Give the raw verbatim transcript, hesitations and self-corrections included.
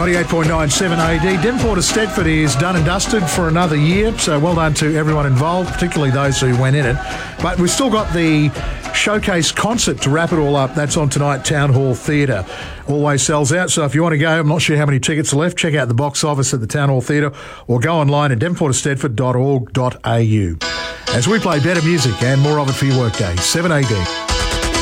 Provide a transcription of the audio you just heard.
ninety-eight point nine seven A D. Devonport to Stedford is done and dusted for another year, so well done to everyone involved, particularly those who went in it. But we've still got the showcase concert to wrap it all up. That's on tonight, Town Hall Theatre. Always sells out, so if you want to go, I'm not sure how many tickets are left, check out the box office at the Town Hall Theatre or go online at devonport to stedford dot org dot a u. As we play better music and more of it for your workday, seven A D.